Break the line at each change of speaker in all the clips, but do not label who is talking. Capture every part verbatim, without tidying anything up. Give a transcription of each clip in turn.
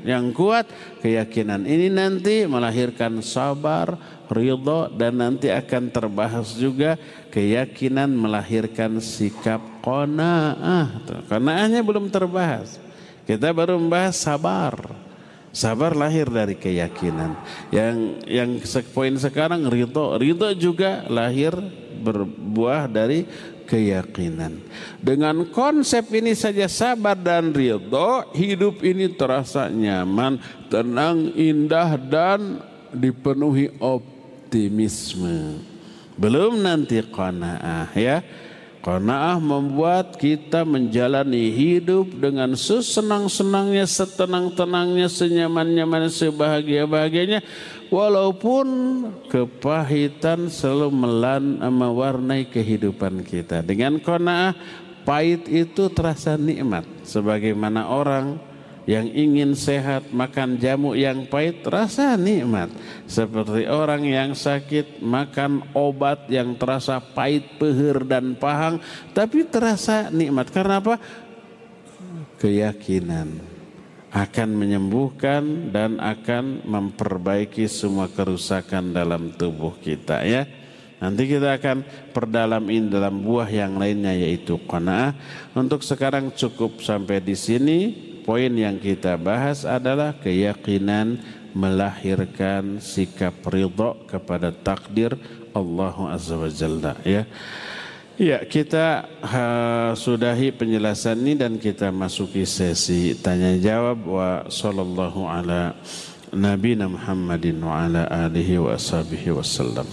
yang kuat. Keyakinan ini nanti melahirkan sabar, ridho, dan nanti akan terbahas juga keyakinan melahirkan sikap qanaah. Qanaahnya belum terbahas. Kita baru membahas sabar. Sabar lahir dari keyakinan. Yang yang poin sekarang ridho. Ridho juga lahir berbuah dari keyakinan. Dengan konsep ini saja, sabar dan ridho, hidup ini terasa nyaman, tenang, indah, dan dipenuhi optimisme. Belum nanti qanaah, ya. Qanaah membuat kita menjalani hidup dengan sesenang-senangnya, setenang-tenangnya, senyaman-nyamannya, sebahagia-bahagianya, walaupun kepahitan selalu melan mewarnai kehidupan kita. Dengan qanaah, pahit itu terasa nikmat. Sebagaimana orang yang ingin sehat makan jamu yang pahit terasa nikmat. Seperti orang yang sakit makan obat yang terasa pahit, pehir dan pahang, tapi terasa nikmat. Karena apa? Keyakinan akan menyembuhkan dan akan memperbaiki semua kerusakan dalam tubuh kita, ya. Nanti kita akan perdalam ini dalam buah yang lainnya, yaitu qanaah. Untuk sekarang cukup sampai di sini. Poin yang kita bahas adalah keyakinan melahirkan sikap ridho kepada takdir Allah Azza wa Jalla, ya. Ya, kita uh, sudahi penjelasan ini dan kita masuki sesi tanya jawab. Wa sallallahu ala nabiyina Muhammadin wa ala alihi wa ashabihi wasallam.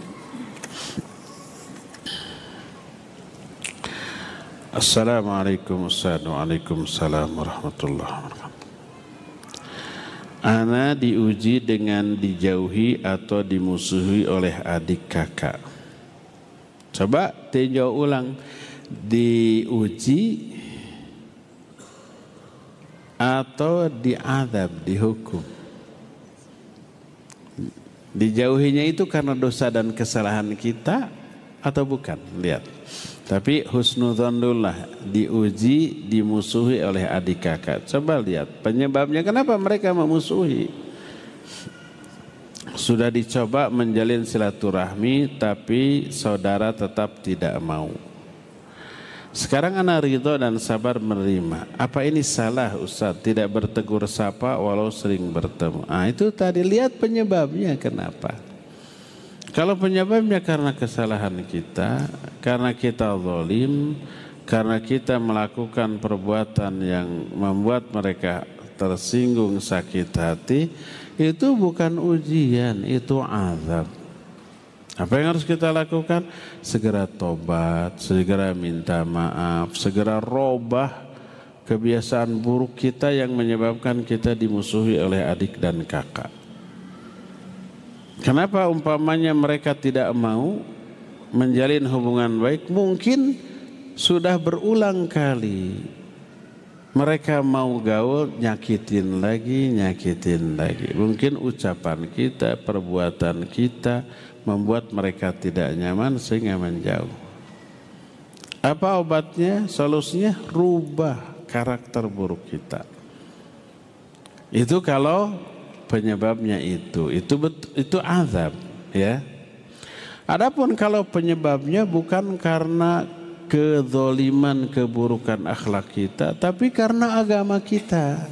Assalamualaikum Waalaikumsalam warahmatullahi wabarakatuh. Ana diuji dengan dijauhi atau dimusuhi oleh adik kakak. Coba tinjau ulang. Diuji atau diazab, dihukum. Dijauhinya itu karena dosa dan kesalahan kita atau bukan? Lihat. Tapi husnudzonullah, diuji, dimusuhi oleh adik kakak. Coba lihat penyebabnya, kenapa mereka memusuhi. Sudah dicoba menjalin silaturahmi, tapi saudara tetap tidak mau. Sekarang ana ridho dan sabar menerima. Apa ini salah Ustaz? Tidak bertegur sapa walau sering bertemu. Ah, itu tadi, lihat penyebabnya kenapa. Kalau penyebabnya karena kesalahan kita, karena kita zalim, karena kita melakukan perbuatan yang membuat mereka tersinggung, sakit hati, itu bukan ujian, itu azab. Apa yang harus kita lakukan? Segera tobat, segera minta maaf, segera robah kebiasaan buruk kita yang menyebabkan kita dimusuhi oleh adik dan kakak. Kenapa umpamanya mereka tidak mau menjalin hubungan baik? Mungkin sudah berulang kali mereka mau gaul, nyakitin lagi, nyakitin lagi. Mungkin ucapan kita, perbuatan kita membuat mereka tidak nyaman sehingga menjauh. Apa obatnya? Solusinya rubah karakter buruk kita. Itu kalau penyebabnya itu, itu betul, itu azab, ya. Adapun kalau penyebabnya bukan karena kezoliman, keburukan akhlak kita, tapi karena agama kita.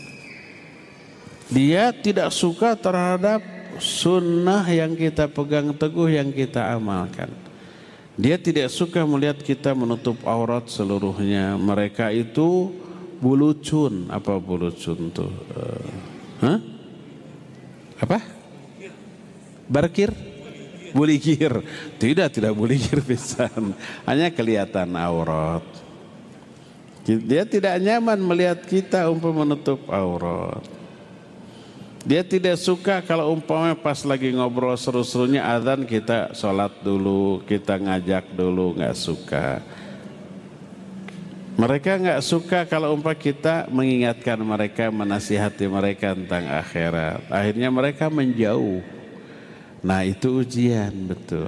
Dia tidak suka terhadap sunnah yang kita pegang teguh, yang kita amalkan. Dia tidak suka melihat kita menutup aurat seluruhnya. Mereka itu bulucun. Apa bulucun tuh? Uh, huh? Apa? Barkir? Buligir. Tidak, tidak buligir pisan. Hanya kelihatan aurat. Dia tidak nyaman melihat kita umpama menutup aurat. Dia tidak suka kalau umpamanya pas lagi ngobrol seru-serunya azan kita sholat dulu, kita ngajak dulu, nggak suka. Mereka nggak suka kalau umpah kita mengingatkan mereka, menasihati mereka tentang akhirat. Akhirnya mereka menjauh. Nah, itu ujian, betul.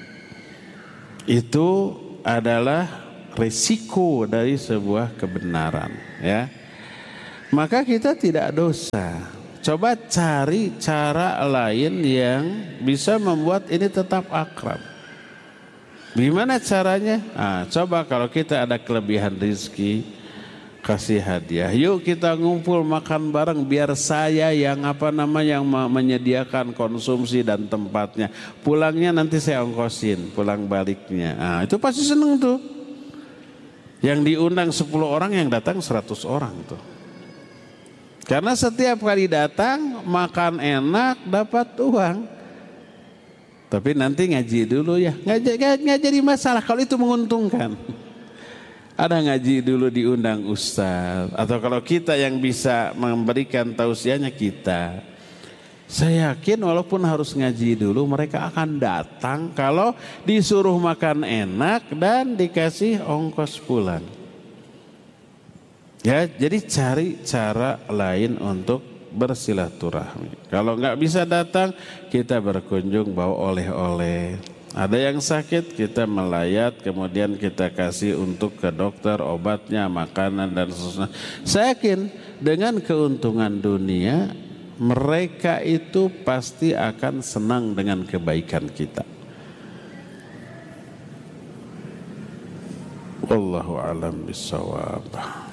Itu adalah risiko dari sebuah kebenaran, ya. maka kita tidak dosa. Coba cari cara lain yang bisa membuat ini tetap akrab. Gimana caranya? Nah, coba kalau kita ada kelebihan rezeki, kasih hadiah. Yuk kita ngumpul makan bareng biar saya yang apa namanya yang menyediakan konsumsi dan tempatnya. Pulangnya nanti saya ongkosin, pulang baliknya. Nah, itu pasti seneng tuh. Yang diundang sepuluh orang, yang datang seratus orang tuh. Karena setiap kali datang makan enak dapat uang. Tapi nanti ngaji dulu ya. Nggak, nggak, nggak jadi masalah kalau itu menguntungkan. Ada ngaji dulu diundang ustaz. Atau kalau kita yang bisa memberikan tausiahnya kita. Saya yakin walaupun harus ngaji dulu mereka akan datang kalau disuruh makan enak dan dikasih ongkos pulang. Ya, jadi cari cara lain untuk bersilaturahmi. Kalau nggak bisa datang, kita berkunjung bawa oleh-oleh. Ada yang sakit, kita melayat, kemudian kita kasih untuk ke dokter obatnya, makanan dan seterusnya. Saya yakin dengan keuntungan dunia, mereka itu pasti akan senang dengan kebaikan kita. Wallahu a'lam bishawab.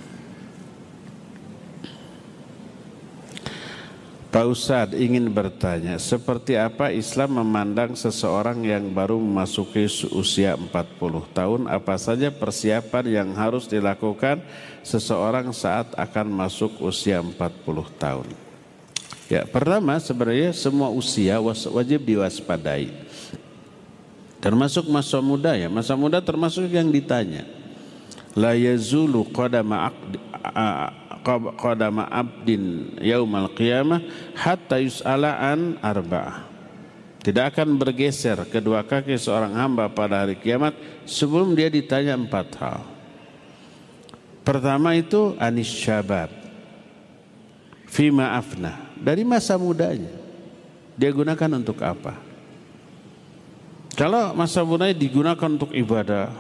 Pak Ustadz ingin bertanya, seperti apa Islam memandang seseorang yang baru memasuki usia empat puluh tahun? Apa saja persiapan yang harus dilakukan seseorang saat akan masuk usia empat puluh tahun? Ya, pertama sebenarnya semua usia wajib diwaspadai. Termasuk masa muda ya, masa muda termasuk yang ditanya. La yazulu qadama qadama abdin yaumal qiyamah hatta yus'ala an arba'ah. Tidak akan bergeser kedua kaki seorang hamba pada hari kiamat sebelum dia ditanya empat hal. Pertama itu anis syabab fima afna, dari masa mudanya dia gunakan untuk apa? Kalau masa mudanya digunakan untuk ibadah,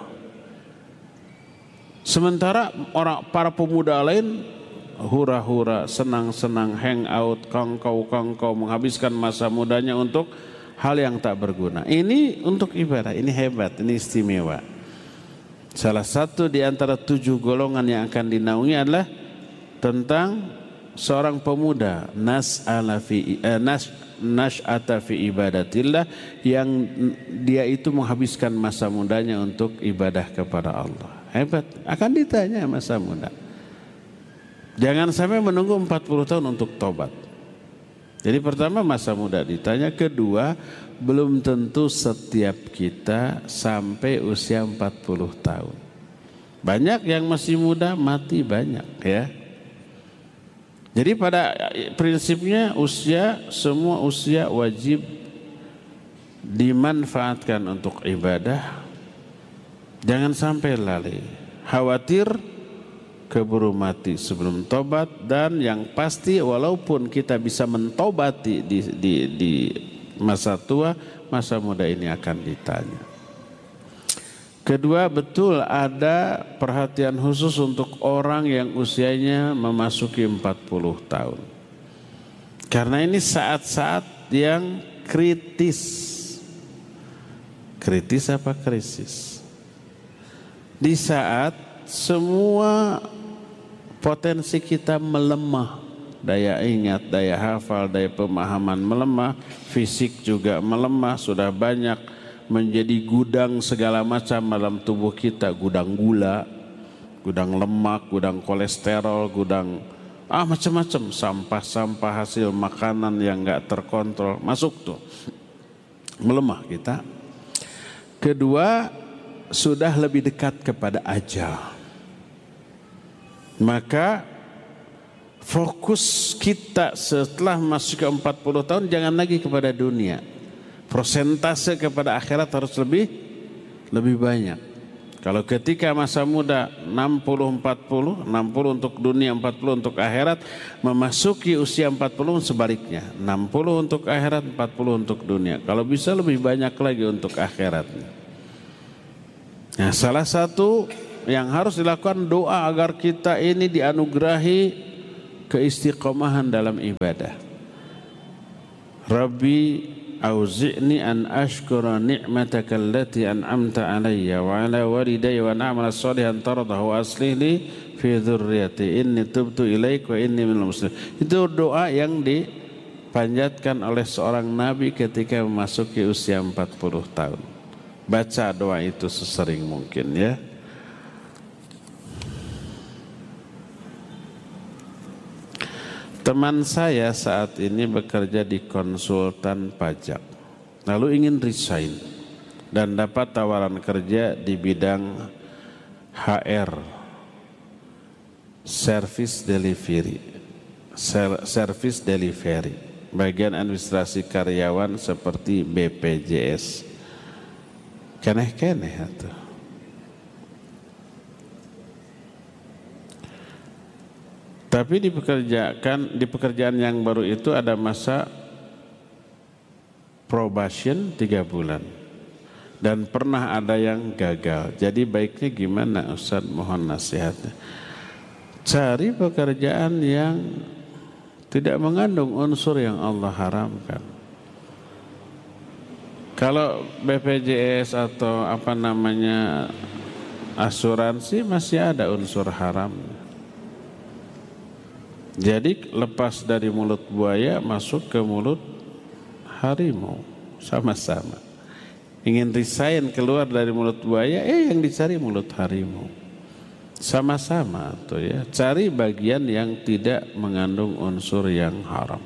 sementara orang para pemuda lain hura-hura, senang-senang, hangout, kongkow-kongkow, menghabiskan masa mudanya untuk hal yang tak berguna. Ini untuk ibadah, ini hebat, ini istimewa. Salah satu di antara tujuh golongan yang akan dinaungi adalah tentang seorang pemuda nas'ala fi eh, nas nash'ata fi ibadatillah, yang dia itu menghabiskan masa mudanya untuk ibadah kepada Allah. Hebat, akan ditanya masa muda. Jangan sampai menunggu empat puluh tahun untuk tobat. Jadi pertama masa muda ditanya, kedua belum tentu setiap kita sampai usia empat puluh tahun. Banyak yang masih muda mati banyak ya. Jadi pada prinsipnya usia, semua usia wajib dimanfaatkan untuk ibadah. Jangan sampai lalai. Khawatir keburu mati sebelum tobat, dan yang pasti walaupun kita bisa mentobati di, di, di masa tua, masa muda ini akan ditanya. Kedua, betul ada perhatian khusus untuk orang yang usianya memasuki empat puluh tahun. Karena ini saat-saat yang kritis. Kritis apa krisis? Di saat semua potensi kita melemah, daya ingat, daya hafal, daya pemahaman melemah, fisik juga melemah, sudah banyak menjadi gudang segala macam dalam tubuh kita, gudang gula, gudang lemak, gudang kolesterol, gudang ah macam-macam, sampah-sampah hasil makanan yang enggak terkontrol masuk tuh, melemah kita. Kedua, sudah lebih dekat kepada ajal. Maka fokus kita setelah masuk ke empat puluh tahun jangan lagi kepada dunia. Persentase kepada akhirat harus lebih lebih banyak. Kalau ketika masa muda enam puluh empat puluh, enam puluh untuk dunia, empat puluh untuk akhirat, memasuki usia empat puluh sebaliknya, enam puluh untuk akhirat, empat puluh untuk dunia. Kalau bisa lebih banyak lagi untuk akhiratnya. Nah, salah satu yang harus dilakukan doa agar kita ini dianugerahi keistiqomahan dalam ibadah. Rabbi auzi'ni an ashkura ni'mataka allati an'amta alayya wa ala walidayya wa na'mala shalihan tardahu wa aslih li fi dzurriyyati inni tubtu ilaik wa inni minal muslimin. Itu doa yang dipanjatkan oleh seorang nabi ketika memasuki usia empat puluh tahun. Baca doa itu sesering mungkin ya. Teman saya saat ini bekerja di konsultan pajak, lalu ingin resign dan dapat tawaran kerja di bidang H R, service delivery, service delivery, bagian administrasi karyawan seperti B P J S. Keneh-keneh itu. Tapi dipekerjakan di pekerjaan yang baru itu ada masa probation tiga bulan dan pernah ada yang gagal. Jadi baiknya gimana Ustaz, mohon nasihatnya. Cari pekerjaan yang tidak mengandung unsur yang Allah haramkan. Kalau B P J S atau apa namanya asuransi masih ada unsur haram. Jadi lepas dari mulut buaya masuk ke mulut harimau, sama-sama. Ingin resign keluar dari mulut buaya, eh yang dicari mulut harimau. Sama-sama tuh ya, cari bagian yang tidak mengandung unsur yang haram.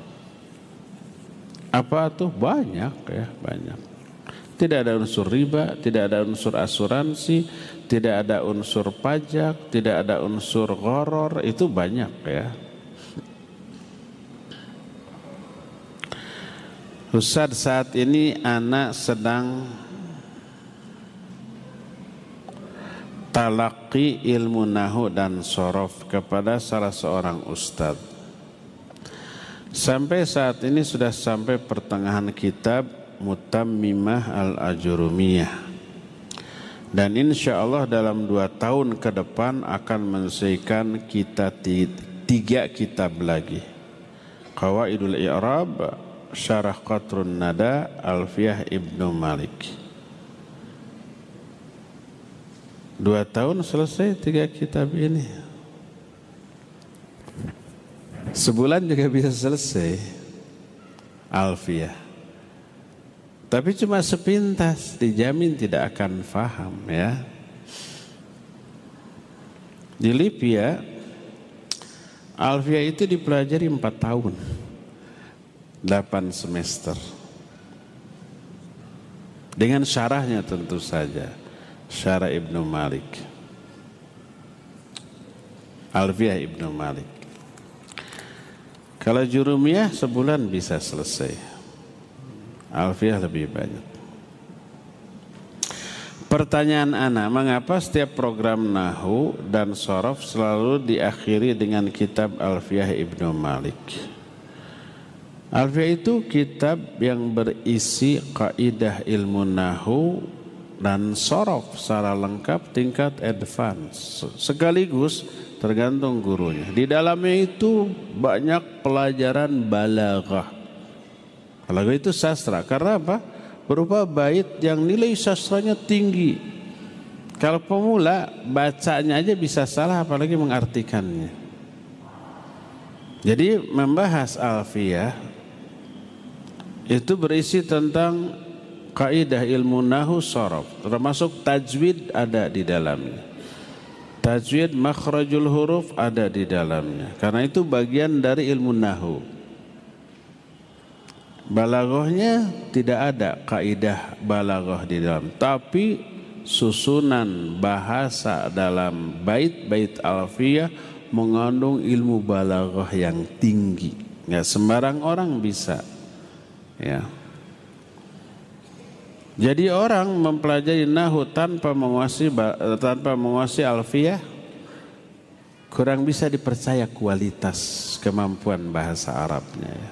Apa tuh? Banyak ya, banyak. Tidak ada unsur riba, tidak ada unsur asuransi, tidak ada unsur pajak, tidak ada unsur gharar, itu banyak ya. Ustaz, saat ini anak sedang talaqi ilmu nahu dan sorof kepada salah seorang ustaz. Sampai saat ini sudah sampai pertengahan kitab Mutammimah al-Ajurumiyah. Dan insya Allah dalam dua tahun ke depan akan menyelesaikan kita tiga kitab lagi. Qawaidul I'rab, Syarah Qatrun Nada, Alfiyah Ibnu Malik. Dua tahun selesai tiga kitab ini. Sebulan juga bisa selesai Alfiyah. Tapi cuma sepintas, dijamin tidak akan faham ya. Di Libya Alfiyah itu dipelajari empat tahun. Delapan semester dengan syarahnya tentu saja, syarah Ibnu Malik, Alfiyah Ibnu Malik. Kalau Jurumiyah sebulan bisa selesai, Alfiyah lebih banyak. Pertanyaan ana, mengapa setiap program Nahu dan Shorof selalu diakhiri dengan kitab Alfiyah Ibnu Malik? Alfiyah itu kitab yang berisi kaidah ilmu nahu dan sorof secara lengkap tingkat advance. Sekaligus tergantung gurunya. Di dalamnya itu banyak pelajaran balaghah. Balaghah itu sastra. Karena apa? Berupa bait yang nilai sastranya tinggi. Kalau pemula bacanya aja bisa salah, apalagi mengartikannya. Jadi membahas Alfiyah itu berisi tentang kaidah ilmu nahu sorof, termasuk tajwid ada di dalamnya. Tajwid makhrajul huruf ada di dalamnya. Karena itu bagian dari ilmu nahu. Balaghahnya tidak ada kaidah balaghah di dalam, tapi susunan bahasa dalam bait-bait Alfiyah mengandung ilmu balaghah yang tinggi. Nggak sembarang orang bisa. Ya. Jadi orang mempelajari nahu tanpa menguasai tanpa menguasai Alfiyah kurang bisa dipercaya kualitas kemampuan bahasa Arabnya ya.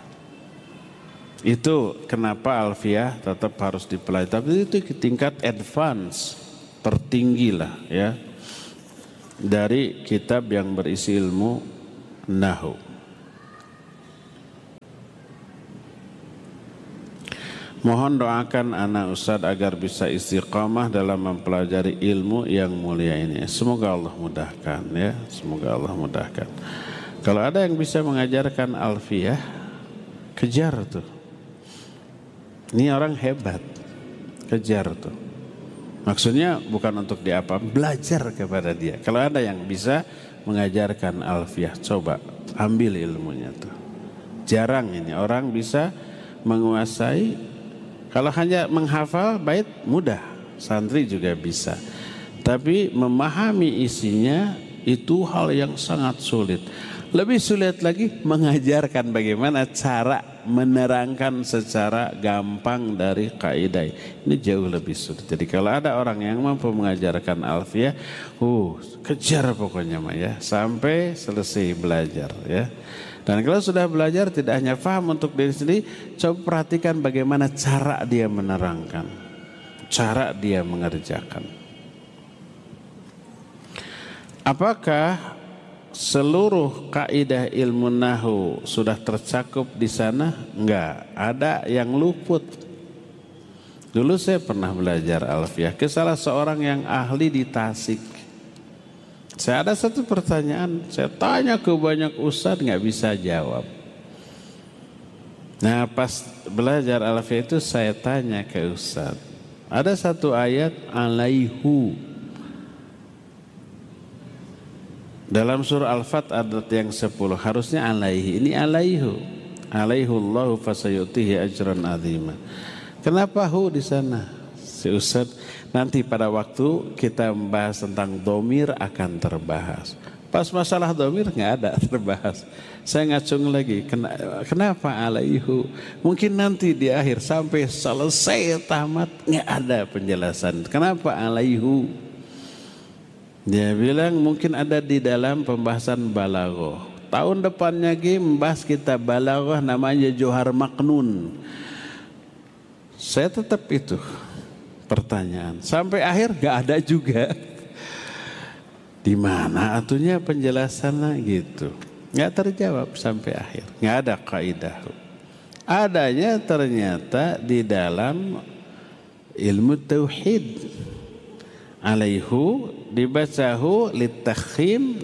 Itu kenapa Alfiyah tetap harus dipelajari, tapi itu tingkat advance tertinggi lah ya dari kitab yang berisi ilmu nahu. Mohon doakan anak Ustadz agar bisa istiqamah dalam mempelajari ilmu yang mulia ini. Semoga Allah mudahkan ya. Semoga Allah mudahkan. Kalau ada yang bisa mengajarkan alfiyah, kejar tuh. Ini orang hebat. Kejar tuh. Maksudnya bukan untuk diapa, belajar kepada dia. Kalau ada yang bisa mengajarkan alfiyah, coba ambil ilmunya tuh. Jarang ini orang bisa menguasai. Kalau hanya menghafal bait mudah, santri juga bisa. Tapi memahami isinya itu hal yang sangat sulit. Lebih sulit lagi mengajarkan bagaimana cara menerangkan secara gampang dari kaidah. Ini jauh lebih sulit. Jadi kalau ada orang yang mampu mengajarkan alfiyah, uh, kejar pokoknya mah ya, sampai selesai belajar ya. Dan kalau sudah belajar tidak hanya paham untuk diri sendiri, coba perhatikan bagaimana cara dia menerangkan, cara dia mengerjakan. Apakah seluruh kaidah ilmu nahwu sudah tercakup di sana? Enggak, ada yang luput. Dulu saya pernah belajar alfiyah ke salah seorang yang ahli di Tasik. Saya ada satu pertanyaan, saya tanya ke banyak ustadz nggak bisa jawab. Nah pas belajar alfiyah itu saya tanya ke ustadz, ada satu ayat alaihu dalam surah Al-Fat ayat yang sepuluh, harusnya alaihi, ini alaihu, alaihullahu fasayutihi ajran azima. Kenapa hu di sana? Si ustadz, nanti pada waktu kita membahas tentang domir akan terbahas. Pas masalah domir nggak ada terbahas. Saya ngacung lagi, kenapa alaihu? Mungkin nanti di akhir sampai selesai tamat nggak ada penjelasan. Kenapa alaihu? Dia bilang mungkin ada di dalam pembahasan balaghah. Tahun depannya lagi membahas kita balaghah namanya Johar Maknun. Saya tetap itu pertanyaan sampai akhir gak ada juga. Di mana atunya penjelasannya gitu, nggak terjawab sampai akhir, nggak ada kaidah. Adanya ternyata di dalam ilmu tauhid. Alaihu dibacahu litafkhim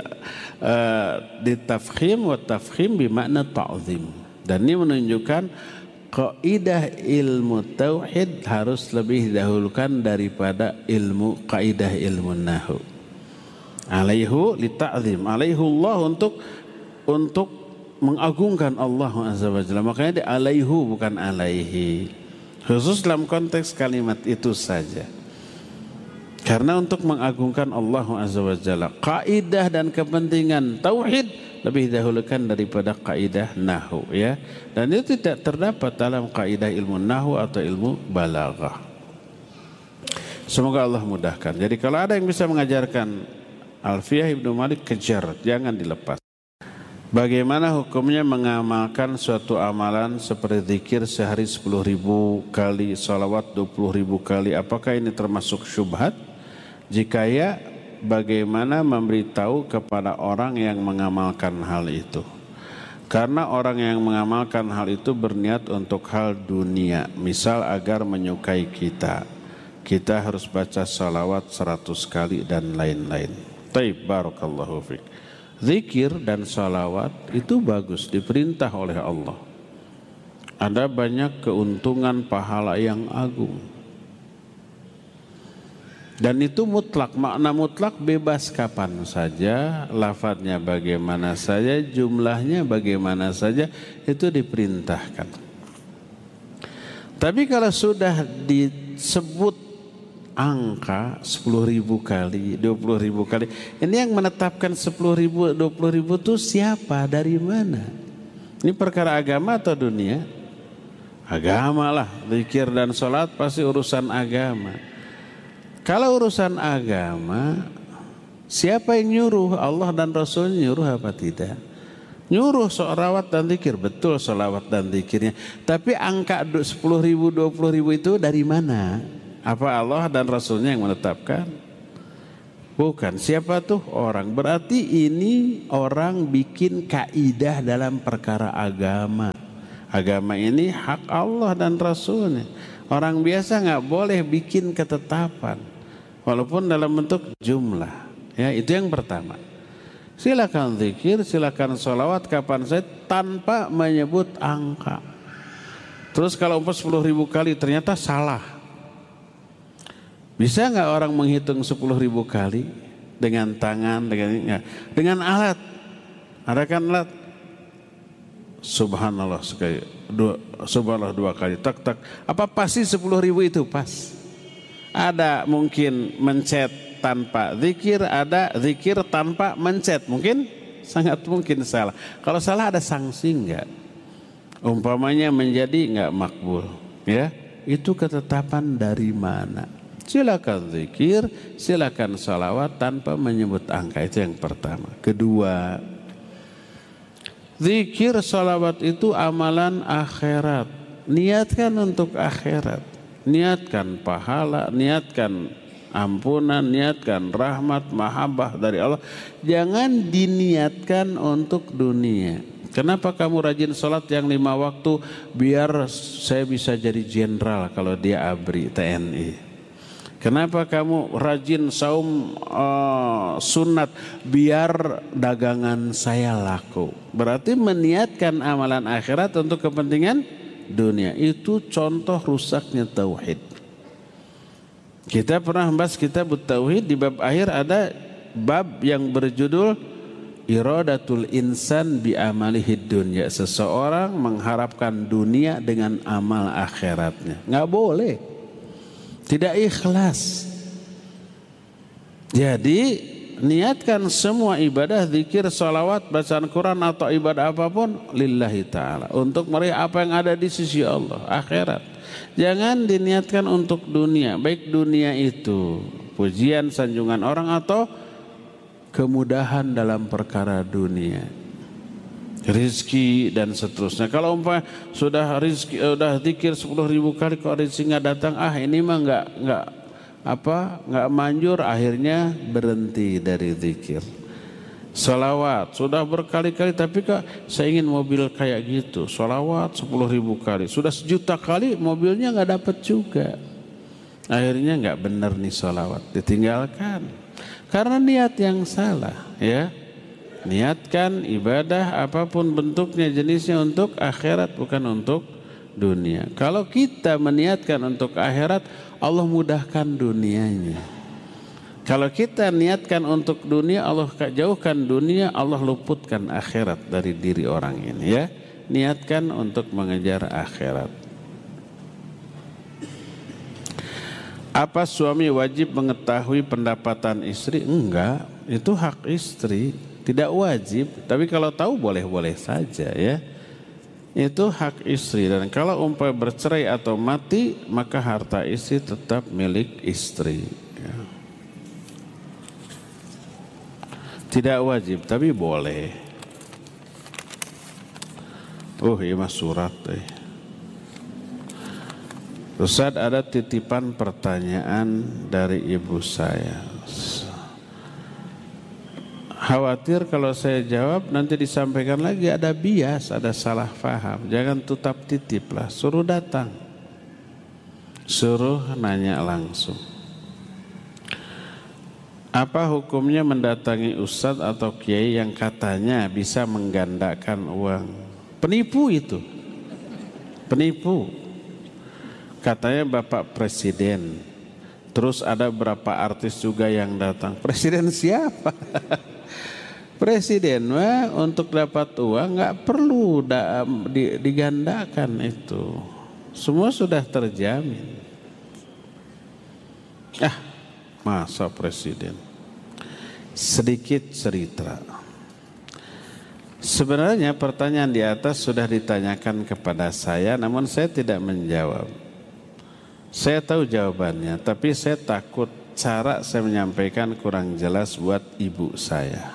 litafkhim wa tafkhim bimakna ta'zim. Dan ini menunjukkan kaidah ilmu tauhid harus lebih dahulukan daripada ilmu kaidah ilmu nahwu. Alaihu lita'zim, alaihu Allah untuk untuk mengagungkan Allah Azza wa Jalla. Makanya di alaihu bukan alaihi. Khusus dalam konteks kalimat itu saja. Karena untuk mengagungkan Allah Azza wa Jalla, kaidah dan kepentingan tauhid lebih dahulukan daripada kaidah nahwu ya. Dan itu tidak terdapat dalam kaidah ilmu nahwu atau ilmu balaghah. Semoga Allah mudahkan. Jadi kalau ada yang bisa mengajarkan alfiyah Ibnu Malik, kejar, jangan dilepas. Bagaimana hukumnya mengamalkan suatu amalan seperti zikir sehari sepuluh ribu kali, salawat dua puluh ribu kali? Apakah ini termasuk syubhat? Jika ya, bagaimana memberitahu kepada orang yang mengamalkan hal itu? Karena orang yang mengamalkan hal itu berniat untuk hal dunia, misal agar menyukai kita. Kita harus baca salawat seratus kali dan lain-lain. Taib, barakallahu fiik. Zikir dan salawat itu bagus, diperintah oleh Allah. Ada banyak keuntungan pahala yang agung. Dan itu mutlak, makna mutlak bebas kapan saja, lafadznya bagaimana saja, jumlahnya bagaimana saja, itu diperintahkan. Tapi kalau sudah disebut angka sepuluh ribu kali, dua puluh ribu kali, ini yang menetapkan sepuluh ribu, dua puluh ribu itu siapa, dari mana? Ini perkara agama atau dunia? Agama lah, zikir dan sholat pasti urusan agama. Kalau urusan agama, siapa yang nyuruh? Allah dan Rasul nyuruh apa tidak? Nyuruh sholawat dan zikir, betul sholawat dan zikirnya. Tapi angka sepuluh ribu, dua puluh ribu itu dari mana? Apa Allah dan Rasulnya yang menetapkan? Bukan. Siapa tuh orang? Berarti ini orang bikin kaidah dalam perkara agama. Agama ini hak Allah dan Rasulnya. Orang biasa nggak boleh bikin ketetapan, walaupun dalam bentuk jumlah. Ya, itu yang pertama. Silakan zikir, silakan sholawat kapan saja tanpa menyebut angka. Terus kalau umpah sepuluh ribu kali ternyata salah. Bisa nggak orang menghitung sepuluh ribu kali dengan tangan, dengan enggak, dengan alat? Ada kan alat? Subhanallah sekali, dua, subhanallah dua kali, tak tak. Apa pasti sepuluh ribu itu pas? Ada mungkin mencet tanpa zikir, ada zikir tanpa mencet, mungkin sangat mungkin salah. Kalau salah ada sanksi enggak? Umpamanya menjadi enggak makbul, ya itu ketetapan dari mana? Silakan zikir, silakan salawat tanpa menyebut angka, itu yang pertama. Kedua, zikir salawat itu amalan akhirat. Niatkan untuk akhirat, niatkan pahala, niatkan ampunan, niatkan rahmat, mahabbah dari Allah. Jangan diniatkan untuk dunia. Kenapa kamu rajin sholat yang lima waktu? Biar saya bisa jadi jenderal kalau dia ABRI, T N I. Kenapa kamu rajin saum uh, sunat? Biar dagangan saya laku. Berarti meniatkan amalan akhirat untuk kepentingan dunia. Itu contoh rusaknya tauhid. Kita pernah membahas kitab tauhid, di bab akhir ada bab yang berjudul iradatul insan bi amalihi dunya. Seseorang mengharapkan dunia dengan amal akhiratnya. Nggak boleh. Tidak ikhlas. Jadi niatkan semua ibadah, zikir, salawat, bacaan Quran atau ibadah apapun lillahi ta'ala, untuk meraih apa yang ada di sisi Allah, akhirat. Jangan diniatkan untuk dunia, baik dunia itu pujian, sanjungan orang atau kemudahan dalam perkara dunia, rizki dan seterusnya. Kalau umpah sudah rizki, sudah zikir sepuluh ribu kali kok rizki nggak datang, ah ini mah nggak nggak apa nggak manjur, akhirnya berhenti dari zikir. Salawat sudah berkali-kali, tapi kok saya ingin mobil kayak gitu. Salawat sepuluh ribu kali, sudah sejuta kali mobilnya nggak dapat juga. Akhirnya nggak benar nih salawat, ditinggalkan karena niat yang salah, ya. Niatkan ibadah apapun bentuknya, jenisnya untuk akhirat, bukan untuk dunia. Kalau kita meniatkan untuk akhirat, Allah mudahkan dunianya. Kalau kita niatkan untuk dunia, Allah jauhkan dunia, Allah luputkan akhirat dari diri orang ini, ya. Niatkan untuk mengejar akhirat. Apa suami wajib mengetahui pendapatan istri? Enggak, itu hak istri. Tidak wajib, tapi kalau tahu boleh-boleh saja, ya. Itu hak istri. Dan kalau umpamanya bercerai atau mati, maka harta istri tetap milik istri, ya. Tidak wajib, tapi boleh. Oh iya mas surat eh. Ustaz, ada titipan pertanyaan dari ibu saya. Khawatir kalau saya jawab nanti disampaikan lagi ada bias, ada salah paham. Jangan tutap titip lah, suruh datang, suruh nanya langsung. Apa hukumnya mendatangi ustadz atau kiai yang katanya bisa menggandakan uang? Penipu itu, penipu. Katanya Bapak Presiden, terus ada berapa artis juga yang datang. Presiden siapa? Presiden mah untuk dapat uang nggak perlu da, di, digandakan itu, semua sudah terjamin. Ah, masa presiden? Sedikit cerita. Sebenarnya pertanyaan di atas sudah ditanyakan kepada saya, namun saya tidak menjawab. Saya tahu jawabannya, tapi saya takut cara saya menyampaikan kurang jelas buat ibu saya.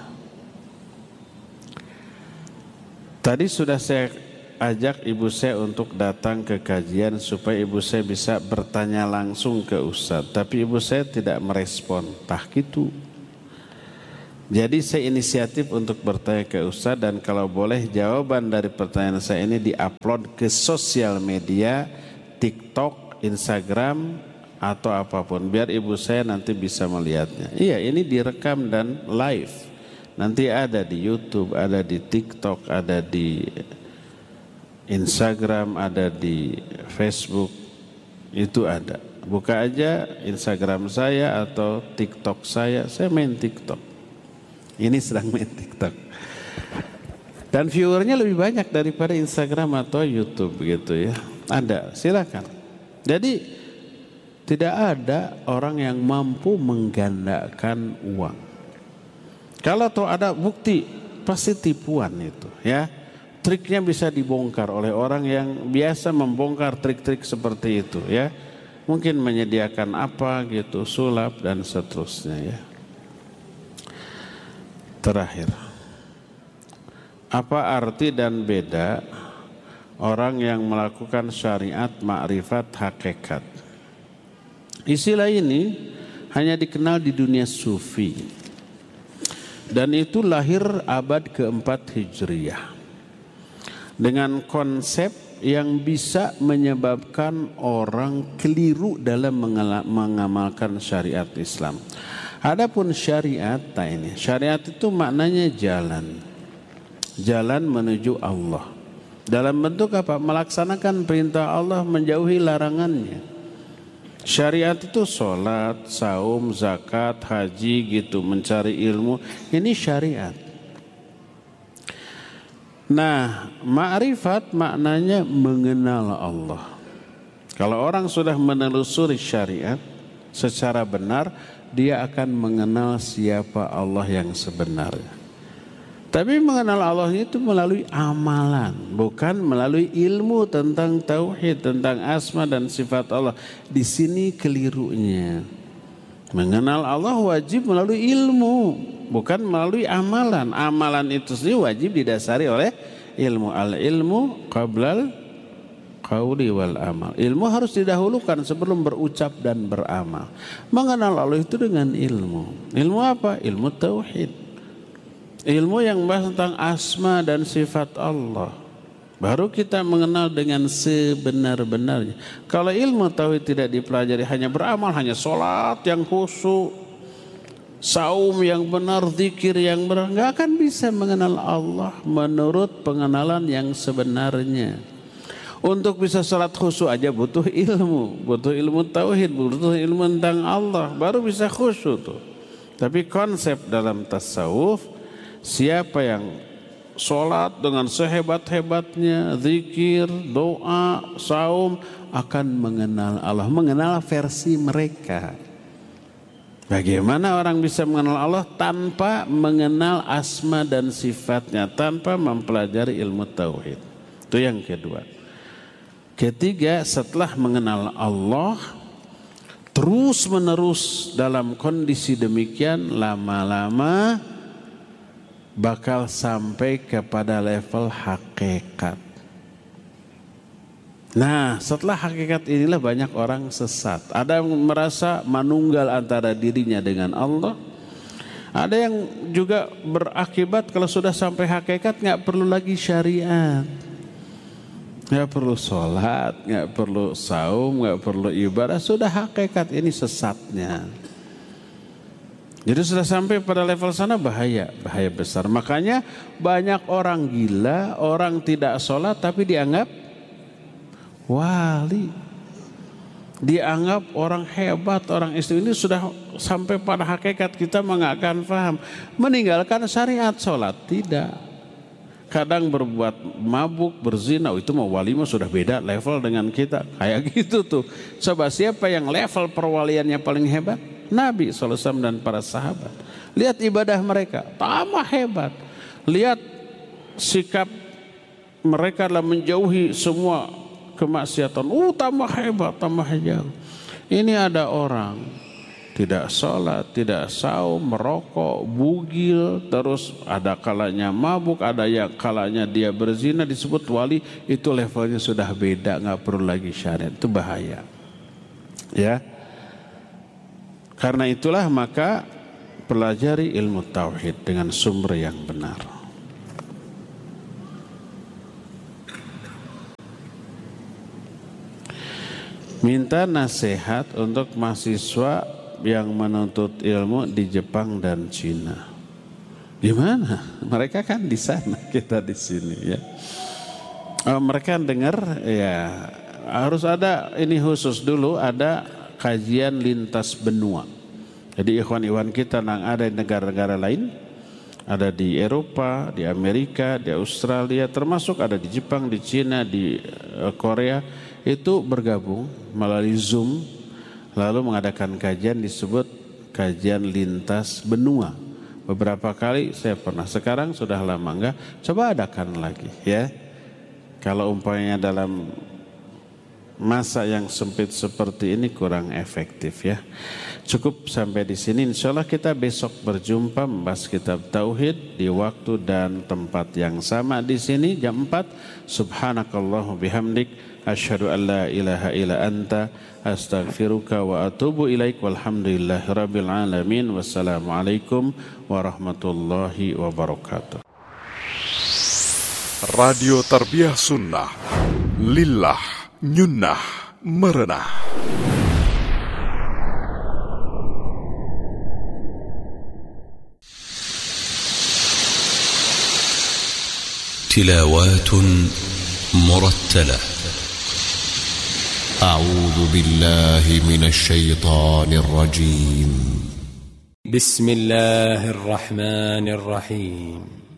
Tadi sudah saya ajak ibu saya untuk datang ke kajian supaya ibu saya bisa bertanya langsung ke ustadz, tapi ibu saya tidak merespon. Tah gitu. Jadi saya inisiatif untuk bertanya ke Ustaz, dan kalau boleh jawaban dari pertanyaan saya ini diupload ke sosial media, TikTok, Instagram, atau apapun, biar ibu saya nanti bisa melihatnya. Iya, ini direkam dan live. Nanti ada di YouTube, ada di TikTok, ada di Instagram, ada di Facebook, itu ada. Buka aja Instagram saya atau TikTok saya, saya main TikTok. Ini sedang main TikTok. Dan viewernya lebih banyak daripada Instagram atau YouTube gitu ya. Ada, silakan. Jadi tidak ada orang yang mampu menggandakan uang. Kalau tuh ada bukti, pasti tipuan itu ya. Triknya bisa dibongkar oleh orang yang biasa membongkar trik-trik seperti itu ya. Mungkin menyediakan apa gitu, sulap dan seterusnya ya. Terakhir, apa arti dan beda orang yang melakukan syariat ma'rifat hakikat? Istilah ini hanya dikenal di dunia sufi, dan itu lahir abad keempat Hijriyah dengan konsep yang bisa menyebabkan orang keliru dalam mengamalkan syariat Islam. Adapun syariat, nah ini syariat itu maknanya jalan, jalan menuju Allah. Dalam bentuk apa? Melaksanakan perintah Allah, menjauhi larangannya. Syariat itu sholat, saum, zakat, haji gitu, mencari ilmu. Ini syariat. Nah, ma'rifat maknanya mengenal Allah. Kalau orang sudah menelusuri syariat secara benar, dia akan mengenal siapa Allah yang sebenarnya. Tapi mengenal Allah itu melalui amalan, bukan melalui ilmu tentang tauhid, tentang asma dan sifat Allah. Di sini kelirunya. Mengenal Allah wajib melalui ilmu, bukan melalui amalan. Amalan itu sendiri wajib didasari oleh ilmu. Al-ilmu qablal qauli wal amal. Ilmu harus didahulukan sebelum berucap dan beramal. Mengenal Allah itu dengan ilmu. Ilmu apa? Ilmu tauhid. Ilmu yang membahas tentang asma dan sifat Allah. Baru kita mengenal dengan sebenar-benarnya. Kalau ilmu tauhid tidak dipelajari, hanya beramal, hanya sholat yang khusyuk, saum yang benar, zikir yang benar, nggak akan bisa mengenal Allah menurut pengenalan yang sebenarnya. Untuk bisa sholat khusyuk aja butuh ilmu, butuh ilmu tauhid, butuh ilmu tentang Allah, baru bisa khusyuk tuh. Tapi konsep dalam tasawuf, siapa yang sholat dengan sehebat-hebatnya, zikir, doa, saum, akan mengenal Allah, mengenal versi mereka. Bagaimana orang bisa mengenal Allah tanpa mengenal asma dan sifatnya, tanpa mempelajari ilmu tauhid? Itu yang kedua. Ketiga, setelah mengenal Allah, terus menerus dalam kondisi demikian, lama-lama bakal sampai kepada level hakikat. Nah, setelah hakikat inilah banyak orang sesat. Ada yang merasa manunggal antara dirinya dengan Allah. Ada yang juga berakibat kalau sudah sampai hakikat nggak perlu lagi syariat. Nggak perlu sholat, nggak perlu saum, nggak perlu ibadah. Sudah hakikat, ini sesatnya. Jadi sudah sampai pada level sana, bahaya, bahaya besar. Makanya banyak orang gila, orang tidak sholat tapi dianggap wali, dianggap orang hebat, orang istimewa. Ini sudah sampai pada hakikat, kita nggak akan paham. Meninggalkan syariat sholat tidak. Kadang berbuat mabuk, berzina, oh, itu mau wali mah sudah beda level dengan kita. Kayak gitu tuh. Coba siapa yang level perwaliannya paling hebat? Nabi shallallahu alaihi wasallam dan para sahabat. Lihat ibadah mereka, tambah hebat. Lihat sikap mereka dalam menjauhi semua kemaksiatan. Uh, tambah hebat, tambah jauh. Ini ada orang tidak sholat, tidak saum, merokok, bugil, terus ada kalanya mabuk, ada yang kalanya dia berzina, disebut wali. Itu levelnya sudah beda, nggak perlu lagi syariat. Itu bahaya. Ya. Karena itulah maka pelajari ilmu tauhid dengan sumber yang benar. Minta nasihat untuk mahasiswa yang menuntut ilmu di Jepang dan Cina. Gimana? Mereka kan di sana, kita di sini ya. Oh, mereka dengar ya harus ada ini khusus dulu, ada kajian lintas benua. Jadi ikhwan-ikhwan kita yang ada di negara-negara lain, ada di Eropa, di Amerika, di Australia, termasuk ada di Jepang, di Cina, di Korea, itu bergabung melalui Zoom, lalu mengadakan kajian disebut kajian lintas benua. Beberapa kali saya pernah, sekarang sudah lama enggak, coba adakan lagi ya. Kalau umpamanya dalam masa yang sempit seperti ini kurang efektif ya. Cukup sampai di sini. Insyaallah kita besok berjumpa membahas kitab tauhid di waktu dan tempat yang sama di sini jam empat. Subhanakallahu bihamdik asyhadu an la ilaha illa anta astaghfiruka wa atubu ilaik walhamdulillahirabbil alamin. Wassalamualaikum warahmatullahi wabarakatuh.
Radio Tarbiyah Sunnah Lillah Nyunnah Merenah.
تلاوات مرتلة. أعوذ بالله من الشيطان الرجيم.
بسم الله الرحمن الرحيم.